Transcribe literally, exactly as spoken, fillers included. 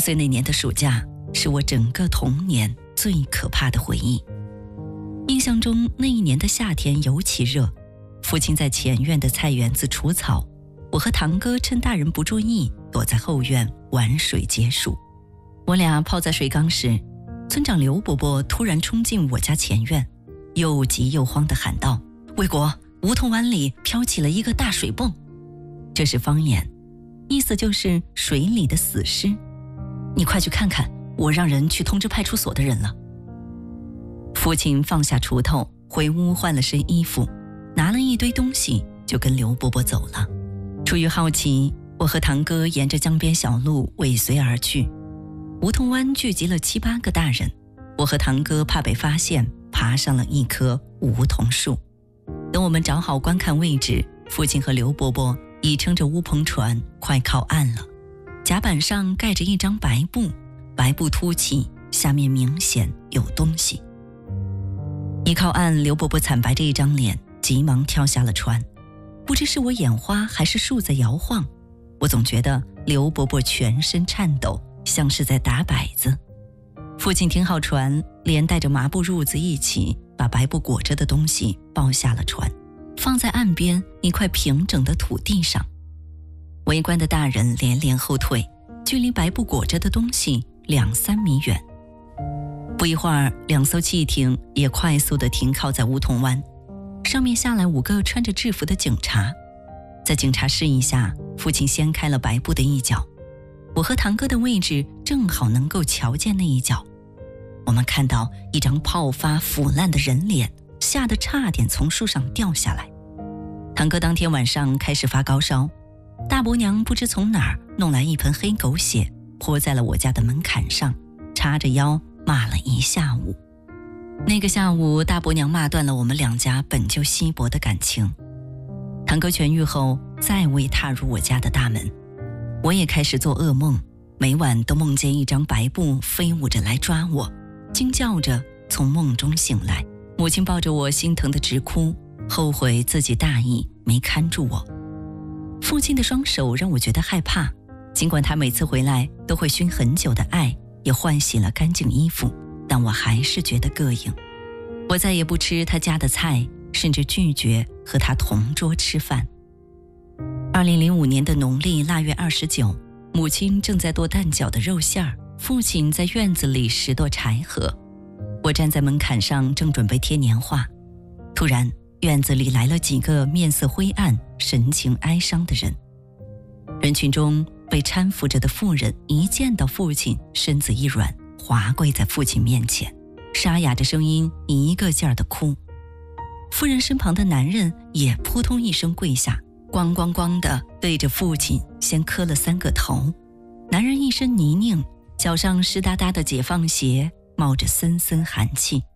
岁那年的暑假，是我整个童年最可怕的回忆。印象中那一年的夏天尤其热，父亲在前院的菜园子除草，我和堂哥趁大人不注意，躲在后院玩水解暑。我俩泡在水缸时，村长刘伯伯突然冲进我家前院，又急又慌地喊道：卫国，梧桐湾里飘起了一个大水泵。这是方言，意思就是水里的死尸。你快去看看，我让人去通知派出所的人了。父亲放下锄头，回屋换了身衣服，拿了一堆东西就跟刘伯伯走了。出于好奇，我和堂哥沿着江边小路尾随而去。梧桐湾聚集了七八个大人，我和堂哥怕被发现，爬上了一棵梧桐树。等我们找好观看位置，父亲和刘伯伯已撑着乌篷船快靠岸了。甲板上盖着一张白布，白布凸起，下面明显有东西。一靠岸，刘伯伯惨白着一张脸，急忙跳下了船。不知是我眼花还是树在摇晃，我总觉得刘伯伯全身颤抖，像是在打摆子。父亲停好船，连带着麻布褥子一起把白布裹着的东西抱下了船，放在岸边一块平整的土地上。围观的大人连连后退，距离白布裹着的东西两三米远。不一会儿，两艘汽艇也快速地停靠在梧桐湾，上面下来五个穿着制服的警察。在警察示意下，父亲掀开了白布的一角，我和堂哥的位置正好能够瞧见那一角。我们看到一张泡发腐烂的人脸，吓得差点从树上掉下来。堂哥当天晚上开始发高烧，大伯娘不知从哪儿弄来一盆黑狗血，泼在了我家的门槛上，叉着腰骂了一下午。那个下午，大伯娘骂断了我们两家本就稀薄的感情。堂哥痊愈后，再未踏入我家的大门。我也开始做噩梦，每晚都梦见一张白布飞舞着来抓我，惊叫着从梦中醒来。母亲抱着我心疼的直哭，后悔自己大意没看住我。父亲的双手让我觉得害怕，尽管他每次回来都会熏很久的爱也换洗了干净衣服，但我还是觉得膈应。我再也不吃他家的菜，甚至拒绝和他同桌吃饭。二零零五年的农历腊月二十九，母亲正在剁蛋饺的肉馅儿，父亲在院子里拾掇柴禾。我站在门槛上，正准备贴年画，突然院子里来了几个面色灰暗、神情哀伤的人。人群中被搀扶着的妇人一见到父亲，身子一软，滑跪在父亲面前，沙哑着声音一个劲儿地哭。妇人身旁的男人也扑通一声跪下，咣咣咣地对着父亲先磕了三个头。男人一身泥泞，脚上湿哒哒的解放鞋冒着森森寒气。